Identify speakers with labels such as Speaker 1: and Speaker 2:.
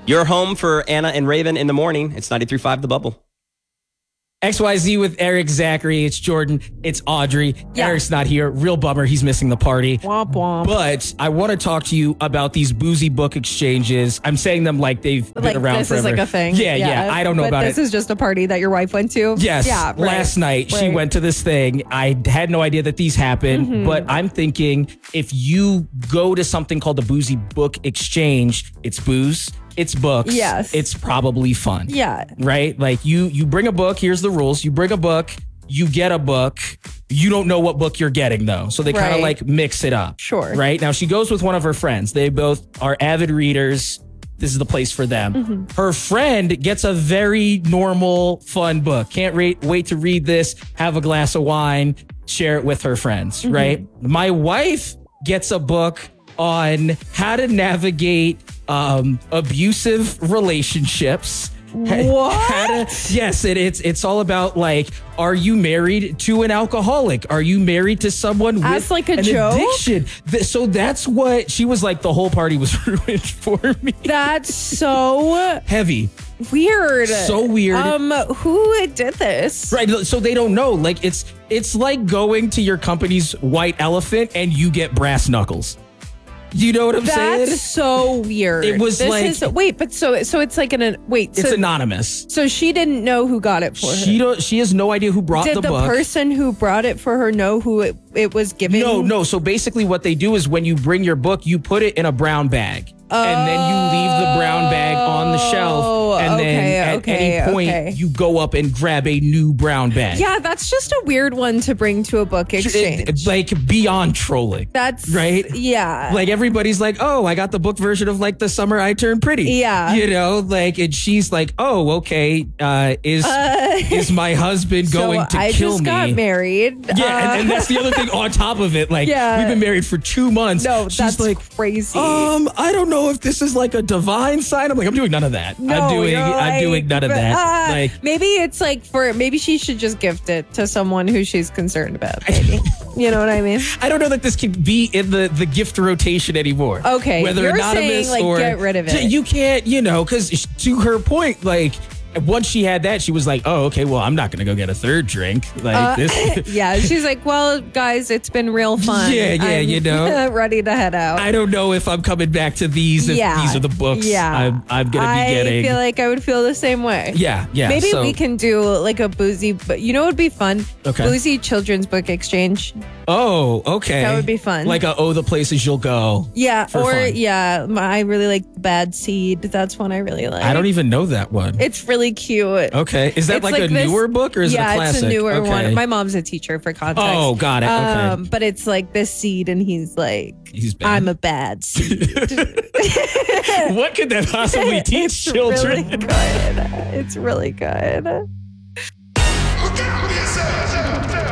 Speaker 1: Your home for Anna and Raven in the morning. It's 93.5 The Bubble.
Speaker 2: XYZ with Eric, Zachary, it's Jordan, it's Audrey.
Speaker 3: Yeah.
Speaker 2: Eric's not here. Real bummer. He's missing the party.
Speaker 3: Womp womp.
Speaker 2: But I want to talk to you about these boozy book exchanges. I'm saying them like they've been around
Speaker 3: this
Speaker 2: forever.
Speaker 3: is like a thing.
Speaker 2: Yeah. I don't know about
Speaker 3: this
Speaker 2: it.
Speaker 3: is just a party that your wife went to.
Speaker 2: Yes.
Speaker 3: Yeah. Right,
Speaker 2: Last night she
Speaker 3: right.
Speaker 2: went to this thing. I had no idea that these happened, but I'm thinking if you go to something called the Boozy Book Exchange, it's booze, it's books.
Speaker 3: Yes.
Speaker 2: It's probably fun.
Speaker 3: Yeah.
Speaker 2: Right? Like you bring a book, here's the rules. You bring a book, you get a book. You don't know what book you're getting though. So they kind of
Speaker 3: Right.
Speaker 2: like mix it up.
Speaker 3: Sure.
Speaker 2: Right? Now she goes with one of her friends. They both are avid readers. This is the place for them. Her friend gets a very normal, fun book. Can't wait to read this, have a glass of wine, share it with her friends, right? My wife gets a book on how to navigate abusive relationships.
Speaker 3: What?
Speaker 2: Yes, it's all about like, are you married to an alcoholic? Are you married to someone
Speaker 3: As
Speaker 2: with
Speaker 3: like a
Speaker 2: an
Speaker 3: joke?
Speaker 2: addiction? So that's what she was like. The whole party was ruined for me.
Speaker 3: That's so
Speaker 2: Heavy,
Speaker 3: weird.
Speaker 2: so weird.
Speaker 3: Who did this?
Speaker 2: Right, so they don't know. Like it's like going to your company's white elephant and you get brass knuckles. You know what I'm saying?
Speaker 3: That's so weird.
Speaker 2: It was
Speaker 3: so it's like
Speaker 2: It's anonymous.
Speaker 3: So she didn't know who got it for her.
Speaker 2: She has no idea who brought
Speaker 3: Did
Speaker 2: the
Speaker 3: the
Speaker 2: book.
Speaker 3: person who brought it for her know who it was given?
Speaker 2: No. So basically what they do is when you bring your book, you put it in a brown bag. And then you leave the brown bag on the shelf. And then at any point, you go up and grab a new brown bag.
Speaker 3: Yeah, that's just a weird one to bring to a book exchange.
Speaker 2: Like beyond trolling.
Speaker 3: That's
Speaker 2: right.
Speaker 3: Yeah.
Speaker 2: Like everybody's like, oh, I got the book version of like The Summer I Turned Pretty.
Speaker 3: Yeah.
Speaker 2: You know, like, and she's like, oh, okay. Is my husband going to
Speaker 3: I
Speaker 2: kill
Speaker 3: just
Speaker 2: me?
Speaker 3: got married.
Speaker 2: Yeah, and that's the other thing on top of it. Like, we've been married for 2 months.
Speaker 3: No,
Speaker 2: she's
Speaker 3: that's
Speaker 2: like,
Speaker 3: crazy.
Speaker 2: I don't know if this is like a divine sign. I'm like, I'm doing none of that.
Speaker 3: No,
Speaker 2: I'm doing none of that. Like,
Speaker 3: maybe it's like maybe she should just gift it to someone who she's concerned about. Maybe. You know what I mean?
Speaker 2: I don't know that this can be in the gift rotation anymore.
Speaker 3: Okay,
Speaker 2: whether
Speaker 3: you're
Speaker 2: anonymous
Speaker 3: saying, like,
Speaker 2: or
Speaker 3: get rid of it.
Speaker 2: You can't, because to her point, like. Once she had that, she was like, oh, okay, well, I'm not going to go get a third drink. Like this.
Speaker 3: Yeah, she's like, well, guys, it's been real fun.
Speaker 2: Yeah,
Speaker 3: I'm ready to head out.
Speaker 2: I don't know if I'm coming back to these if these are the books I'm going to be getting.
Speaker 3: I feel like I would feel the same way.
Speaker 2: Yeah.
Speaker 3: Maybe we can do like a boozy, but you know what would be fun?
Speaker 2: Okay.
Speaker 3: Boozy children's book exchange.
Speaker 2: Oh, okay.
Speaker 3: That would be fun.
Speaker 2: Like the places you'll go.
Speaker 3: Yeah,
Speaker 2: for fun.
Speaker 3: I really like Bad Seed. That's one I really like.
Speaker 2: I don't even know that one.
Speaker 3: It's really cute.
Speaker 2: Okay. Is that
Speaker 3: It's
Speaker 2: like a newer book or is it a classic?
Speaker 3: Yeah, it's a newer
Speaker 2: Okay.
Speaker 3: one. My mom's a teacher for context.
Speaker 2: Oh, got it. Okay.
Speaker 3: But it's like this seed and he's like,
Speaker 2: bad.
Speaker 3: I'm a bad seed.
Speaker 2: What could that possibly teach children?
Speaker 3: Really good. It's really good.
Speaker 4: Look out for yourselves out there.